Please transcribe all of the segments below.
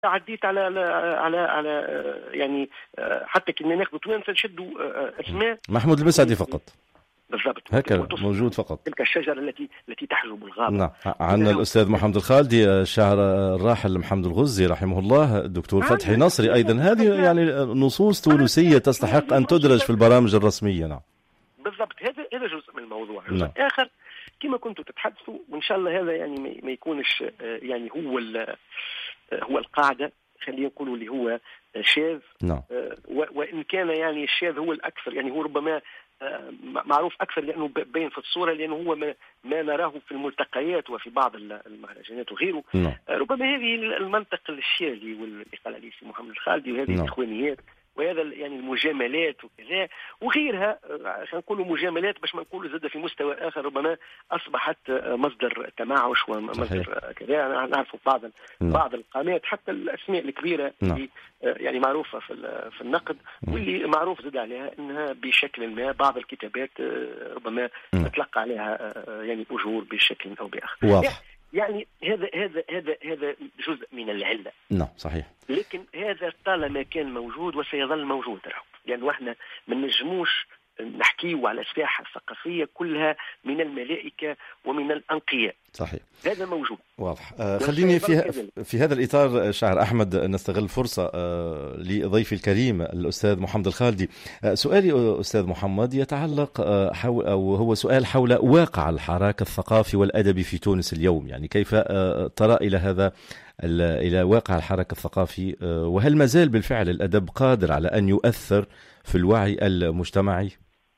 عديت على يعني حتى كنا ناخذ توانسه نشدوا اسماء محمود المسعدي فقط. بالضبط هكذا موجود فقط. تلك الشجرة التي تحجب الغابة. نعم. عندنا الأستاذ محمد الخالدي، الشاعر الراحل محمد الغزي رحمه الله، الدكتور فتحي نصري أيضا. هذه يعني نصوص تونسية تستحق أن تدرج في البرامج الرسمية. نعم بالضبط. هذا جزء من الموضوع. جزء آخر كما كنتوا تتحدثوا، وإن شاء الله هذا يعني ما يكونش يعني هو القاعدة، خلينا نقول اللي هو شاذ. نعم. وإن كان يعني الشاذ هو الأكثر، يعني هو ربما معروف أكثر لأنه باين في الصورة، لأنه هو ما نراه في الملتقيات وفي بعض المهرجانات وغيره. ربما هذه المنطق الشاذي واللي قال عليه محمد الخالدي، وهذه الإخوانيات وهذا يعني المجاملات وكذا وغيرها، خلينا نقولوا مجاملات باش ما نقولوا زاد في مستوى آخر، ربما أصبحت مصدر تمعش ومصدر كذا. نعرفوا بعض القامات، حتى الأسماء الكبيرة اللي يعني معروفة في النقد، واللي معروف زاد عليها أنها بشكل ما بعض الكتابات ربما تتلقى عليها يعني أجور بشكل أو بآخر. يعني هذا جزء من العلة. نعم صحيح. لكن هذا طالما كان موجود وسيظل موجود، يعني احنا ما نجموش نحكيه على الساحة الثقافية كلها من الملائكة ومن الأنقياء. صحيح. هذا موجود. واضح. خليني في هذا الإطار شاعر أحمد نستغل الفرصة لضيفي الكريم الأستاذ محمد الخالدي. سؤالي أستاذ محمد يتعلق أو هو سؤال حول واقع الحراك الثقافي والأدبي في تونس اليوم. يعني كيف ترى إلى واقع الحراك الثقافي، وهل ما زال بالفعل الأدب قادر على أن يؤثر في الوعي المجتمعي؟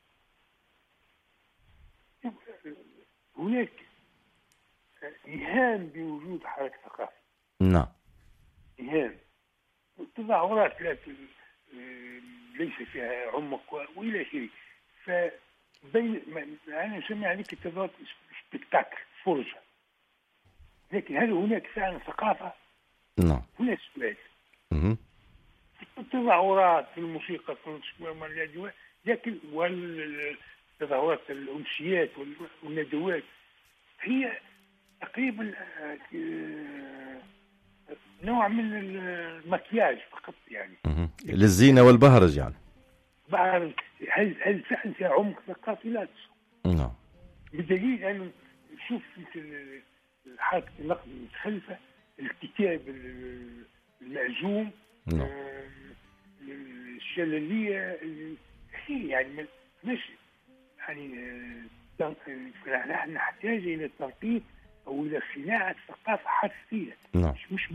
هناك إيهام بوجود حراك ثقافي. نعم. إيهام، تظاهرات ليس فيها عمق وإلى آخره. فبين أنا أسمي عليك تظاهرات سبيكتاكل، فرجة، لكن هل هناك فعلا ثقافة؟ نعم. هنا السؤال. التظاهرات في الموسيقى لكن والتظاهرات الأمسيات والندوات هي تقريبا نوع من المكياج فقط، يعني للزينة والبهرج. يعني هل فعلا فيها عمق ثقافي؟ لا تصور. نعم. بدليل أن شوف حركة النقد المتخلفة، الكتاب المأزوم، الشلالية، يعني مش يعني نحن نحتاج إلى تنقيط أو إلى صناعة ثقافة حرفية. مش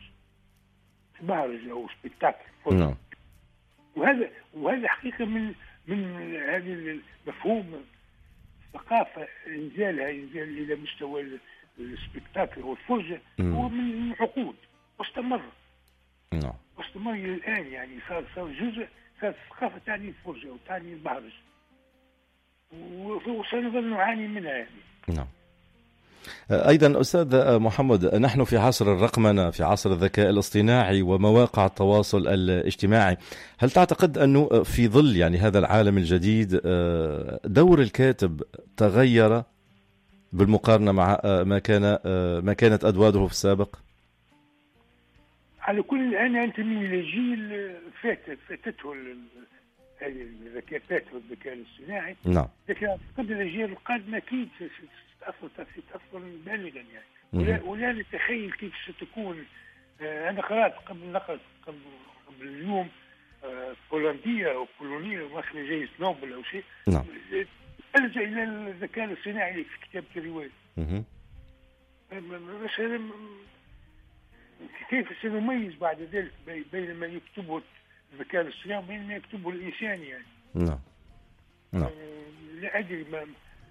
بهرج أو سبيكتاكل. وهذا حقيقة من هذا المفهوم الثقافة، إنزال إلى مستوى السبيكتاكل والفرجة هو من عقود واستمر. واستمر إلى الآن، يعني صار جزء، صار الثقافة تعني الفرجة وتعني البهرج، وسنظل نعاني منها يعني. نعم. أيضا أستاذ محمد، نحن في عصر الرقمنة، في عصر الذكاء الاصطناعي ومواقع التواصل الاجتماعي. هل تعتقد أنه في ظل يعني هذا العالم الجديد دور الكاتب تغير بالمقارنة مع ما كانت أدواره في السابق؟ على كل أنا أنتمي إلى جيل فاتته هذه الذكاء الاصطناعي. نعم. لكن أعتقد الأجيال القادمة أكيد ستأثر بالغا يعني. ولا نتخيل كيف ستكون. أنا قرأت قبل اليوم بولندية أو بولونية واخذة جائزة نوبل أو شيء. نعم. ألجأ إلى الذكاء الاصطناعي في كتابة الرواية. بس كيف سنميز بعد ذلك بين ما يكتبه الذكاء الاصطناعي وبين ما يكتبه الإنسان يعني. نعم. لا أدري، ما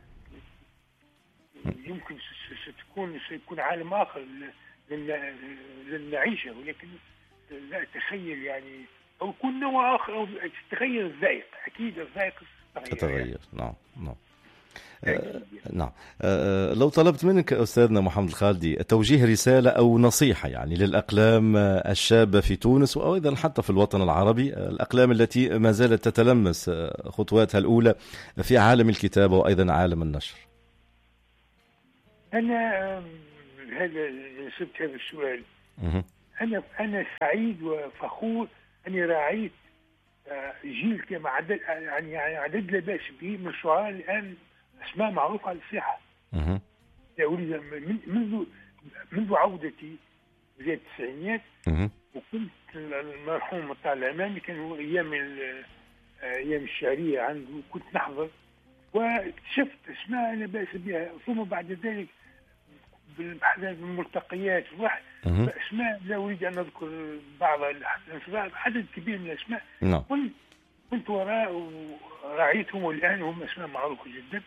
يمكن سيكون عالم آخر لن نعيشه، ولكن لا أتخيل يعني، أو يكون نوع آخر، أو تتغير الذائق. أكيد الذائق تتغير يعني. نعم. نعم. لو طلبت منك أستاذنا محمد الخالدي توجيه رسالة أو نصيحة يعني للأقلام الشابة في تونس وأيضا حتى في الوطن العربي، الأقلام التي ما زالت تتلمس خطواتها الأولى في عالم الكتابة وأيضا عالم النشر. أنا نسبت هذا السؤال. أنا سعيد وفخور أني راعيت جيل كما عدد لا بأس به من الشعراء الآن أسماء معروفة على الساحة. منذ عودتي بداية التسعينيات، وكنت المرحوم مطلع الأمامي كان أيام الشعرية عنده، كنت نحضر واكتشفت أسماء لا بأس بها. ثم بعد ذلك بالملتقيات الواحد أسماء لا أريد أن أذكر بعضها، عدد كبير من الأسماء كنت وراء ورعيتهم، والآن هم أسماء معروفة جدا.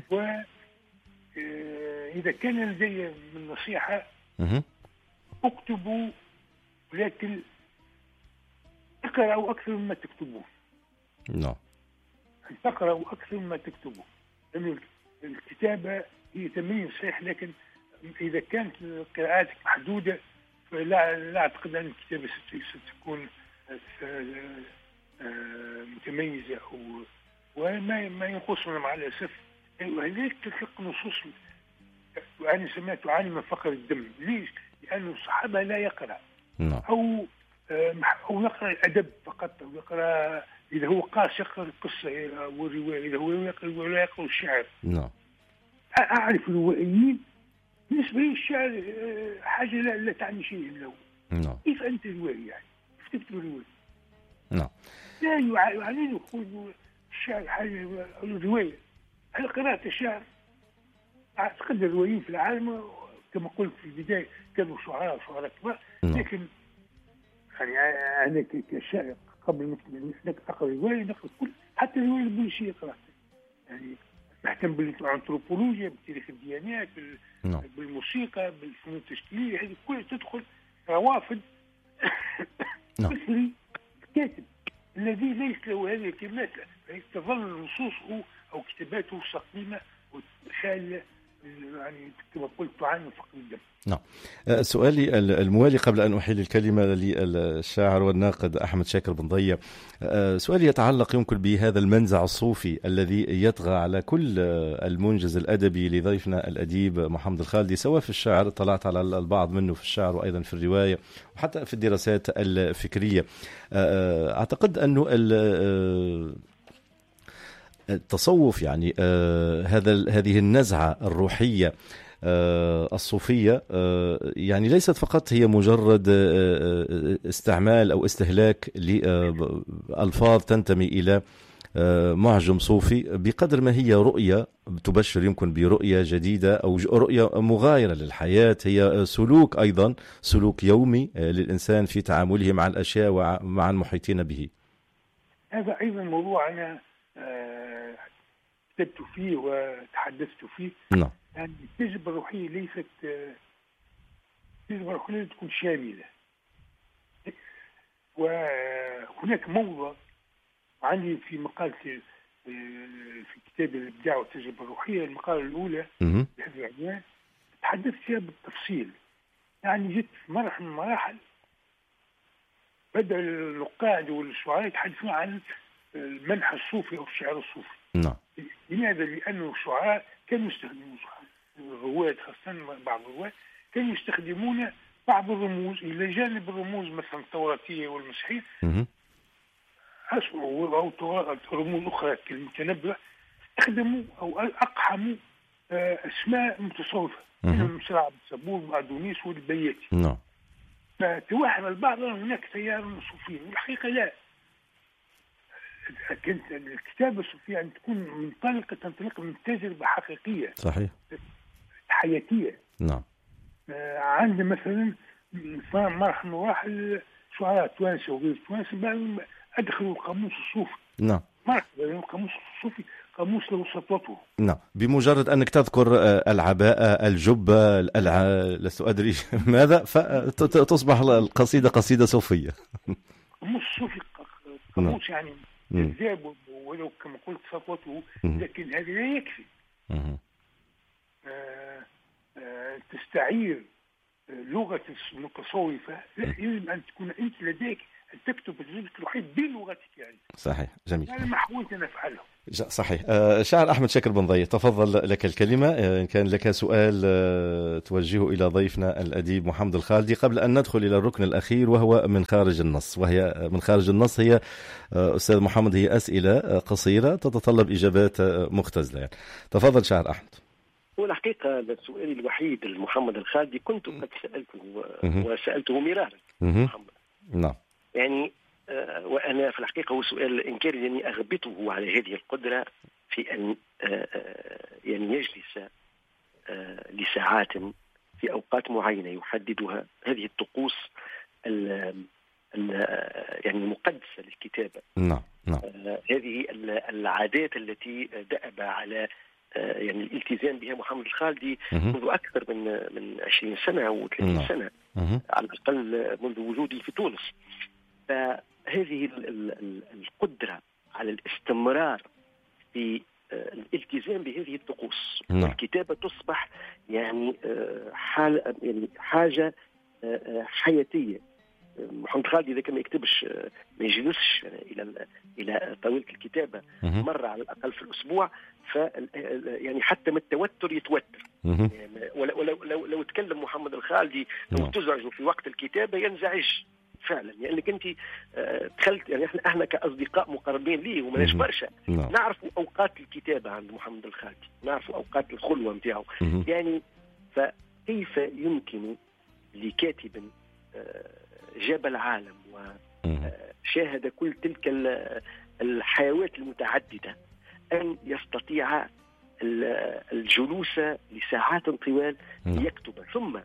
وإذا كان لدي من نصيحة، اكتبوا ولكن اقرأوا أكثر مما تكتبون. تقرأوا أكثر مما تكتبون، لأن الكتابة هي تمرين صحيح، لكن إذا كانت قراءاتك محدودة فلا أعتقد أن الكتابة ستكون متميزة وما ينقصنا مع الأسف. وهذيك تلقى نصوص، وأنا سمعت تعاني من فقر الدم. ليش؟ لأن صاحبها لا يقرأ أو يقرأ الأدب فقط، أو يقرأ إذا هو قاص يقرأ القصة والرواية، إذا هو يقرأ ولا يقرأ الشعر. أعرف روائيين بالنسبة لي الشعر حاجة لا تعني شيء له. كيف أنت روائي يعني؟ كيف تكتب رواية؟ لا يعاني يقول الشعر حاجة، الرواية. هل قرأت الشعر؟ أعتقد الروائيين في العالم كما قلت في البداية كانوا شعراء كبار، لكن يعني أنا كشاعر قبل أن أقرأ رواية نقرأ كل، حتى الرواية البوليسية قرأتها. يعني نهتم بالأنثروبولوجيا، بتاريخ الديانات، بالموسيقى، بالفنون التشكيلية، هذه كلها تدخل روافد مثل الكاتب الذي ليس له هذه الكلمات، تظل نصوصه أو كتاباته سقيمة وخالية، يعني كما قلت تعاني من فقر الدم. سؤالي الموالي قبل أن أحيل الكلمة للشاعر والناقد أحمد شاكر بن ضية، سؤالي يتعلق يمكن بهذا المنزع الصوفي الذي يطغى على كل المنجز الأدبي لضيفنا الأديب محمد الخالدي، سواء في الشعر، اطلعت على البعض منه في الشعر وأيضا في الرواية وحتى في الدراسات الفكرية. أعتقد أنه التصوف يعني هذه النزعة الروحية الصوفية يعني ليست فقط هي مجرد استعمال أو استهلاك لألفاظ تنتمي إلى معجم صوفي، بقدر ما هي رؤية تبشر يمكن برؤية جديدة أو رؤية مغايرة للحياة، هي سلوك أيضا، سلوك يومي للإنسان في تعامله مع الأشياء ومع المحيطين به. هذا أيضا موضوع أنا كتبت فيه وتحدثت فيه. يعني التجربة الروحية ليست التجربة الروحية تكون شاملة، وهناك موضة عندي في مقالتي في كتاب الإبداع والتجربة الروحية، المقالة الأولى بهذا العنوان تحدثت فيها بالتفصيل. يعني جيت في مرحلة من المراحل بدأ النقاد والشعراء يتحدثون عن المنح الصوفي أو الشعر الصوفي. لماذا؟ لأن الشعراء كانوا يستخدمون، الرواة خاصة بعض الرواة كانوا يستخدمون بعض الرموز إلى جانب الرموز مثلا التوراتية والمسيحية، أو رموز أخرى كالمتنبأ، استخدموا أو أقحموا أسماء متصوفة منهم سرعة الصبور وأدونيس والبياتي. فتوهم البعض أن هناك تيار صوفي، والحقيقة لا. كانت الكتابة الصوفية يعني تكون تنطلق من تجربة حقيقية صحيح حياتية. عندنا مثلا مرحلة مراحل شعراء توانسة وغير توانسة أدخلوا القاموس الصوفي. القاموس الصوفي قاموس له سطوته. بمجرد أنك تذكر العباءة، الجبة، لست أدري ماذا، فتصبح القصيدة قصيدة صوفية. قاموس صوفي قاموس يعني جذاب، ولو كما قلت سطوته، لكن هذا لا يكفي. تستعير لغة المتصوفة يجب أن تكون أنت لديك أن تكتب تجربتك الوحيد بلغتك يعني. صحيح، جميل. أنا ما حاولت أن أفعله. صحيح. شاعر أحمد شاكر بن ضي، تفضل لك الكلمة إن كان لك سؤال توجهه إلى ضيفنا الأديب محمد الخالدي قبل أن ندخل إلى الركن الأخير وهو من خارج النص. وهي من خارج النص هي أستاذ محمد هي أسئلة قصيرة تتطلب إجابات مختزلة يعني. تفضل شاعر أحمد. هو الحقيقة السؤال الوحيد لمحمد الخالدي كنت قد سألته وسألته مرارا محمد. نعم. يعني وأنا في الحقيقة هو سؤال إن كان يعني أغبطه على هذه القدرة في أن يعني يجلس لساعات في أوقات معينة يحددها هذه الطقوس يعني المقدسة للكتابة. نعم. هذه العادات التي دأب على يعني الالتزام بها محمد الخالدي منذ أكثر من 20 سنة أو 30 سنة على الأقل منذ وجودي في تونس. فهذه القدرة على الاستمرار في الالتزام بهذه الطقوس والكتابة تصبح يعني حاجة حياتية. محمد خالد إذا كان ما يكتبش ما يجلسش إلى طاولة الكتابة مرة على الأقل في الأسبوع يعني حتى من التوتر يتوتر. يعني لو تكلم محمد الخالدي لو تزعج في وقت الكتابة ينزعج فعلا. يعني انت دخلت يعني احنا كاصدقاء مقربين ليه ومناش برشا نعرفوا اوقات الكتابه عند محمد الخالدي، نعرفوا اوقات الخلوه نتاعو. يعني فكيف يمكن لكاتب جاب العالم وشاهد كل تلك الحيوات المتعدده ان يستطيع الجلوس لساعات طوال ليكتب، ثم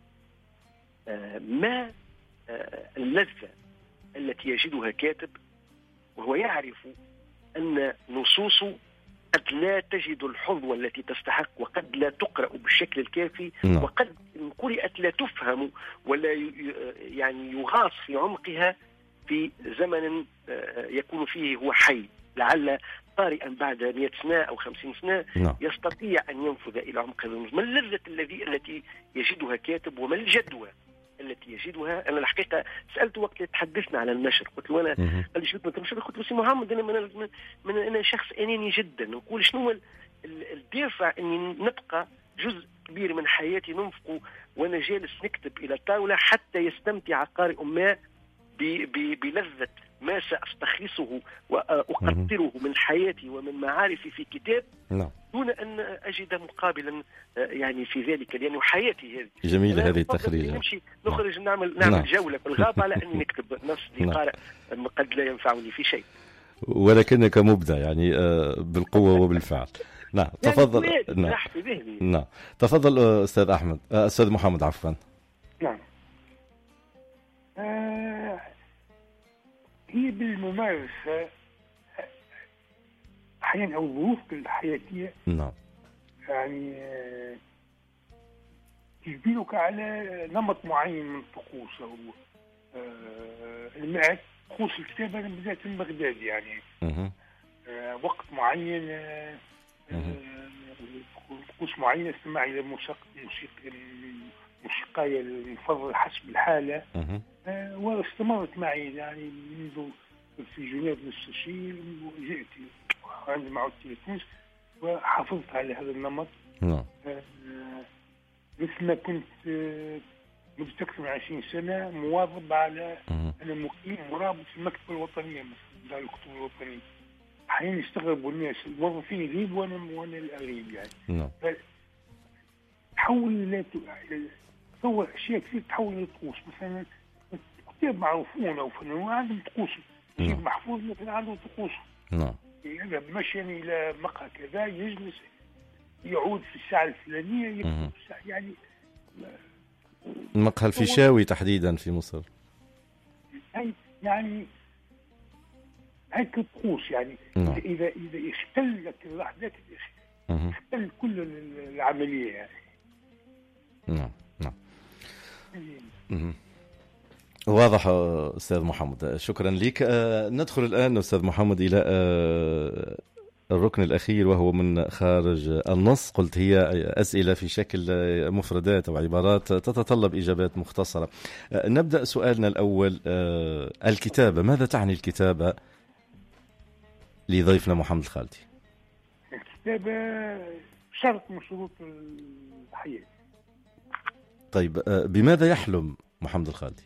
ما اللذة التي يجدها كاتب وهو يعرف أن نصوصه قد لا تجد الحظوة التي تستحق وقد لا تقرأ بالشكل الكافي وقد إن قرأت لا تفهم ولا يعني يغاص في عمقها في زمن يكون فيه هو حي لعل طارئا بعد 100 سنة أو 50 سنة يستطيع أن ينفذ إلى عمق هذا النص. ما اللذة التي يجدها كاتب وما الجدوى التي يجدها؟ أنا الحقيقة سألت وقت تحدثنا على النشر قلت له أنا قال لي شو بتنشر؟ قلت له سي محمد أنا شخص أناني جدا نقول شنو الدافع أني نبقى جزء كبير من حياتي ننفقه وأنا جالس نكتب إلى الطاولة حتى يستمتع قارئ ما بلذة ما سأستخلصه وأقدره من حياتي ومن معارفي في كتاب دون أن أجد مقابلا يعني في ذلك، لأنه حياتي هذه. جميلة هذه التخريجة. نمشي نخرج نعمل جولة في الغابة على أني نكتب نص لقارئ قد لا ينفعني في شيء، ولكنك مبدع يعني بالقوة وبالفعل. نعم تفضل. نعم تفضل أستاذ أحمد أستاذ محمد عفوا. نعم هي بالممارسة أحيانا أو ظروف الحياتية يعني تجبرك على نمط معين من الطقوس أو المعك طقوس الكتابة بالذات من بغداد يعني وقت معين طقوس معينة استماع إلى موسيقاي المفضل حسب الحالة واستمرت معي يعني منذ في جنيف مستشير وجئت عندما عدت إلى تونس وحافظت على هذا النمط. مثل ما كنت منذ أكثر من 20 سنة مواظب على أنا مقيم مرابط في المكتبة الوطنية مثل دار الكتب الوطنية. أحيانا يستغربوا الناس الموظفين يغيبوا وأنا الأغيب يعني. تحول إلى تصور أشياء كثير تحول إلى طقوس. مثلا كتاب معروفون أو فنانون عندهم طقوس. شيخ محفوظ مثلا عنده طقوس. يعني مشي إلى مقهى كذا يجلس يعود في الساعة الفلانية يكتب يعني المقهى الفيشاوي تحديدا في مصر. يعني هيك طقوس يعني إذا يختل لك اللحظات يختل كل العملية يعني. نعم. واضح أستاذ محمد، شكرا لك. ندخل الآن أستاذ محمد إلى الركن الأخير وهو من خارج النص، قلت هي أسئلة في شكل مفردات أو عبارات تتطلب إجابات مختصرة. نبدأ سؤالنا الأول. الكتابة، ماذا تعني الكتابة لضيفنا محمد الخالدي؟ الكتابة شرط من شروط الحياة. طيب، بماذا يحلم محمد الخالدي؟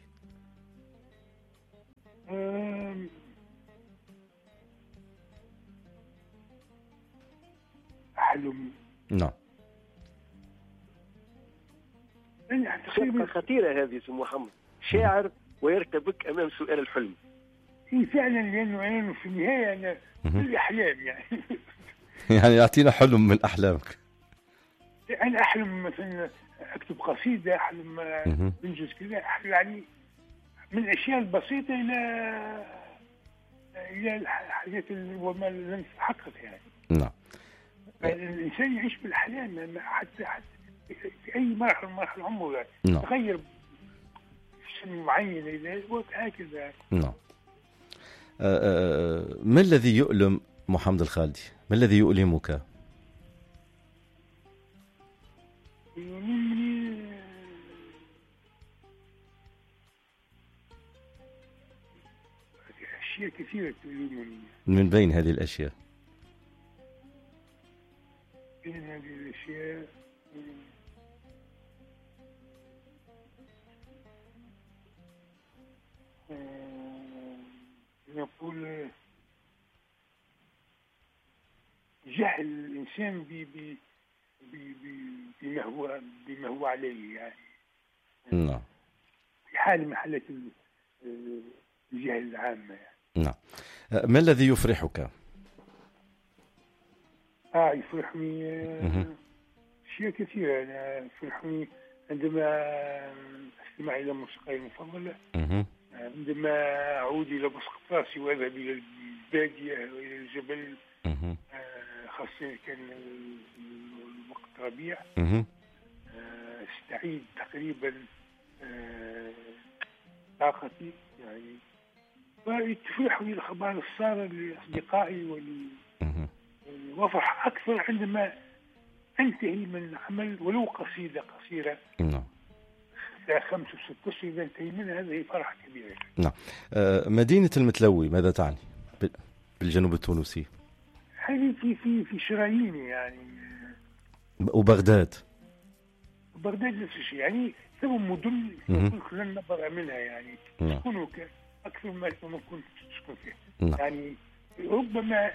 أحلم. نعم. صفقة خطيرة هذه سي محمد، شاعر ويرتبك أمام سؤال الحلم. هي فعلا، لأنه في النهاية أنا كل أحلام يعني. يعني يعطينا حلم من أحلامك. أنا أحلم مثلا أكتب قصيدة، أحلم أنجز كذا، أحلم يعني من الأشياء البسيطة إلى الحاجات وما لم تتحقق يعني. نعم. الإنسان يعيش بالأحلام حتى في أي مرحلة من مراحل عمره يعني. نعم. تغير في سن معين إلى هكذا. نعم. ما الذي يؤلم محمد الخالدي؟ ما الذي يؤلمك؟ يؤلمني أشياء كثيرة تؤلمني. من بين هذه الأشياء؟ بين هذه الأشياء نقول جهل الإنسان بما هو عليه يعني. نعم. في حال من حالات الجهل العامة يعني. نعم. ما الذي يفرحك؟ يفرحني أشياء كثيرة. أنا يفرحني عندما أستمع إلى موسيقاي المفضلة، عندما أعود إلى بسق راسي وأذهب إلى البادية وإلى الجبل، خاصة كان الوقت ربيع، استعيد تقريبا طاقتي يعني. وتفرحني الأخبار السارة لأصدقائي وأفرح أكثر عندما أنتهي من عمل ولو قصيدة قصيرة 5 و6 أشهر، إذا انتهي منها هذه فرحة كبيرة. نعم. مدينة المتلوي ماذا تعني بالجنوب التونسي؟ هذه في شرايين يعني. وبغداد؟ بغداد نفس الشيء يعني. ثم مدن لن نبرأ منها يعني. تكون أكثر ما كنت تسكن فيها يعني. ربما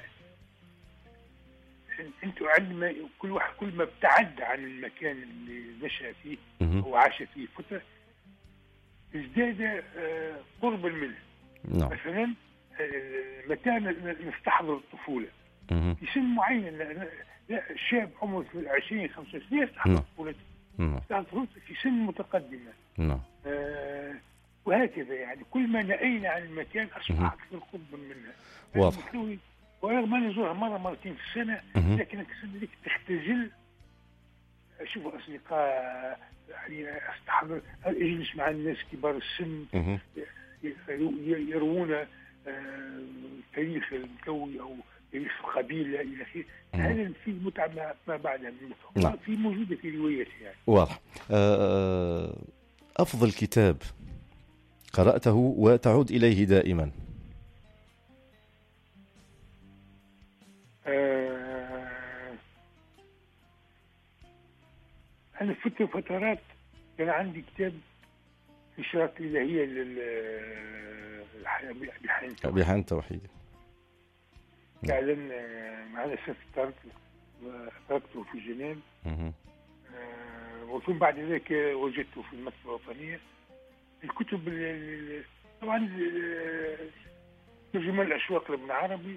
أنتم عندما كل ما ابتعد عن المكان اللي نشأ فيه أو عاش فيه فترة ازداد قربا منه. مثلا متى نستحضر الطفولة في سن معين، لا شاب عمره 20-25 يستحضر طفولته، يستحضر في سن متقدمة. وهكذا يعني. كل ما نأينا عن المكان أصبح أكثر قربا منها. واضح. ورغم أن نزورها مرة مرتين في السنة، لكن السنة ذيك تختزل. أشوف أصدقاء يعني، أستحضر أجلس مع الناس كبار السن يروون تاريخ المتلوي أو تاريخ القبيلة إلى آخره. هذا في متعة ما بعدها في موجودة في روايتي يعني. واضح. أفضل كتاب قرأته وتعود إليه دائما؟ أنا فترات كان عندي كتاب إشارات إلهية بحان التوحيد. فعلا مع الأسف تركته في جنين. وثم بعد ذلك وجدته في المكتبة الوطنية. الكتب طبعا ترجمة الأشواق لابن عربي،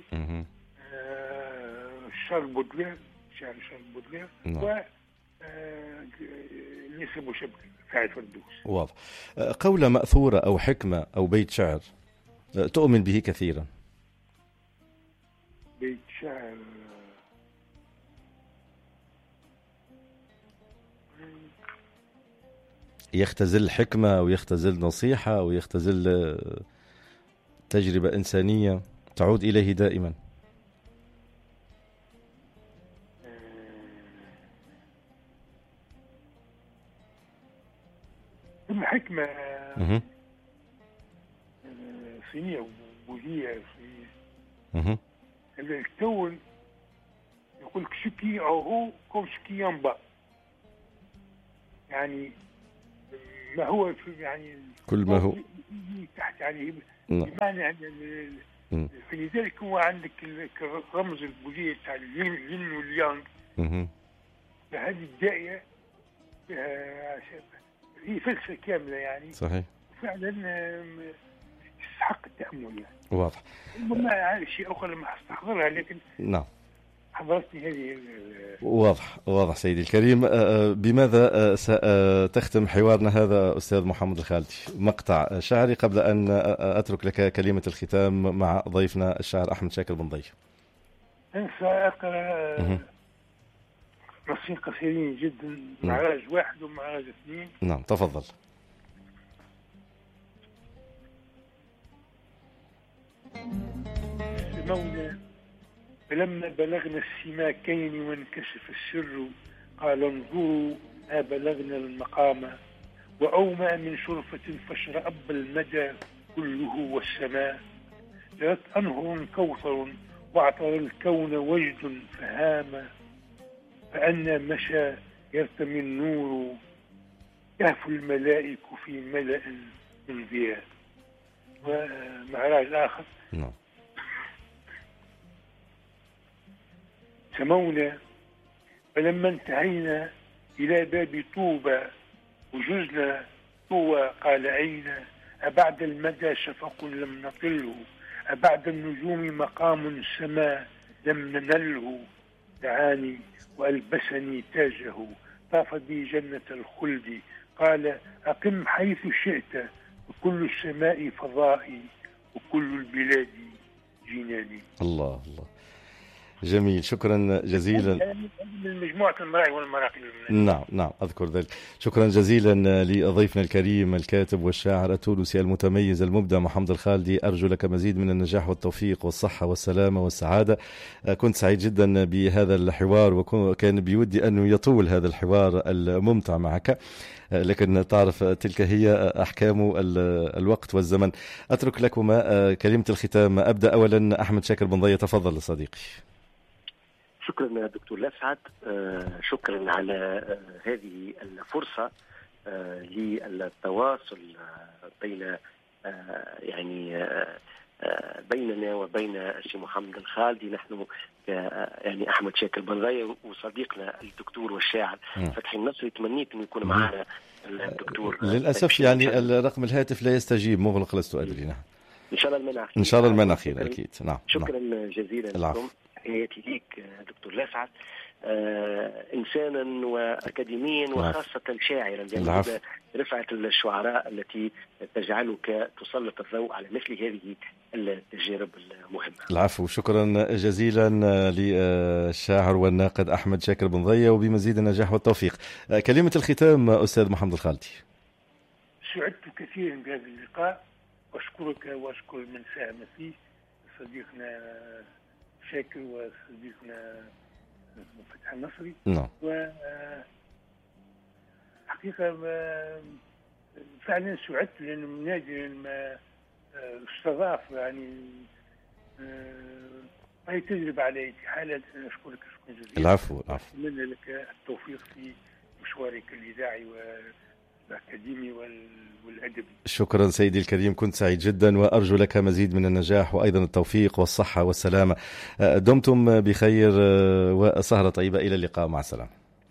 شارل بودلير، شارل بودلير، و نسب وشبك فاعل فردوس. واضح. قولة مأثورة أو حكمة أو بيت شعر تؤمن به كثيرا؟ بيت شعر يختزل حكمة أو يختزل نصيحة أو يختزل تجربة إنسانية تعود إليه دائما؟ حكمة صينية وبوذية صينية. الكون يقول لك شكي أو كم شكي ينبأ، يعني ما هو يعني كل ما هو تحت يعني بمعنى يعني فلذلك هو عندك الرمز البوذية تاع الين واليانغ، فهذه الدائرة هي فلسفة كاملة يعني. صحيح. فعلا تستحق التأمل يعني. واضح. ربما شيء آخر لما أستحضرها، لكن نعم حضرتني هذه. واضح سيدي الكريم. بماذا ستختم حوارنا هذا أستاذ محمد الخالدي؟ مقطع شعري قبل أن أترك لك كلمة الختام مع ضيفنا الشاعر أحمد شاكر بن ضيف. سأقرأ نصين قصيرين جدا، معراج 1 ومعراج 2. نعم تفضل. مولا فلما بلغنا السماكين وانكشف السر قال انظروا ما بلغنا المقام، وأومأ من شرفة فاشرأب المدى كله والسماء، جرت أنهر كوثر واعطر الكون وجد فهام، فأنا مشى يرتمي النور يهف الملائك في ملأ من ضياء. ومعراج آخر. سمونا فلما انتهينا إلى باب طوبى وجزنا طوى قال أين، أبعد المدى شفق لم نطله، أبعد النجوم مقام سما لم ننله، دعاني وألبسني تاجه طاف بي جنة الخلد، قال أقم حيث شئت وكل السماء فضائي وكل البلاد جناني. الله الله، جميل، شكرا جزيلا. من مجموعة المراعي والمراقي. نعم أذكر ذلك. شكرا جزيلا لضيفنا الكريم الكاتب والشاعر التونسي المتميز المبدع محمد الخالدي. أرجو لك مزيد من النجاح والتوفيق والصحة والسلامة والسعادة. كنت سعيد جدا بهذا الحوار، وكان بودي أنه يطول هذا الحوار الممتع معك، لكن تعرف تلك هي أحكام الوقت والزمن. أترك لكما كلمة الختام. أبدأ أولا أحمد شاكر بن ضيف، تفضل صديقي. شكرا دكتور لسعد، شكرا على هذه الفرصة للتواصل بين يعني بيننا وبين الشيخ محمد الخالدي. نحن يعني أحمد شاكر بن ضيف وصديقنا الدكتور والشاعر فتحي النصري، تمنيت أن يكون معنا الدكتور. للأسف يعني الرقم الهاتف لا يستجيب، مغلق، لست أدري. نعم إن شاء الله المنع، إن شاء الله المنع خير أكيد. نعم شكرا جزيلا لكم. تحياتي ليك دكتور لسعد، إنسانا وأكاديميا وخاصة شاعرا، لأن رفعة الشعراء التي تجعلك تسلط الضوء على مثل هذه التجارب المهمة. العفو، شكرا جزيلا للشاعر والناقد أحمد شاكر بن ضيف، وبمزيد النجاح والتوفيق. كلمة الختام أستاذ محمد الخالدي. سعدت كثيرا بهذا اللقاء، وأشكرك وأشكر من ساهم فيه، صديقنا شاكر وصديقنا فتح النصري. نعم. حقيقة فعلا سعدت، لأنه من نادر ما استضاف يعني هي تجربة على حالة. أشكرك شكرا جزيلا. العفو. أتمنى لك التوفيق في مشوارك الإذاعي الأكاديمي والأدبي. شكرا سيدي الكريم، كنت سعيد جدا، وأرجو لك مزيد من النجاح وأيضا التوفيق والصحة والسلامة. دمتم بخير وسهرة طيبة، إلى اللقاء، مع السلامة.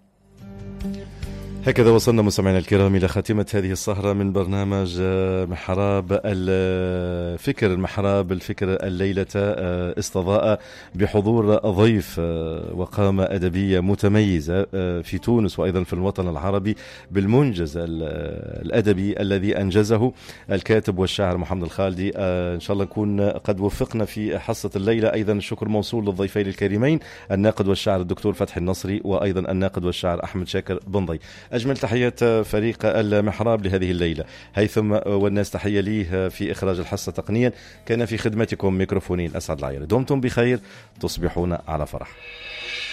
هكذا وصلنا مستمعينا الكرام إلى خاتمة هذه السهرة من برنامج محراب الفكر. الفكر الليلة استضاء بحضور ضيف وقامة أدبية متميزة في تونس وأيضا في الوطن العربي بالمنجز الأدبي الذي أنجزه الكاتب والشاعر محمد الخالدي. إن شاء الله نكون قد وفقنا في حصة الليلة. أيضا الشكر موصول للضيفين الكريمين، الناقد والشاعر الدكتور فتحي النصري، وأيضا الناقد والشاعر أحمد شاكر بن ضيف. أجمل تحيات فريق المحراب لهذه الليلة. هيثم والناس تحية ليه في إخراج الحصة تقنيا. كان في خدمتكم ميكروفونين أسعد العير. دمتم بخير، تصبحون على فرح.